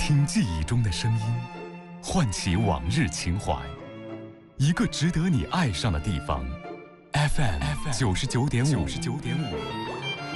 听记忆中的声音，唤起往日情怀。一个值得你爱上的地方 ，FM 99.5。